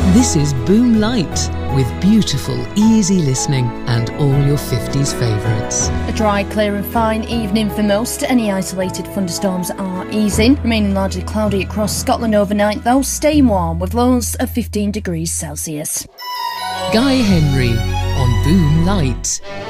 This is Boom Light, with beautiful, easy listening and all your 50s favourites. A dry, clear and fine evening for most. Any isolated thunderstorms are easing. Remaining largely cloudy across Scotland overnight, though staying warm with lows of 15 degrees Celsius. Guy Henry on Boom Light.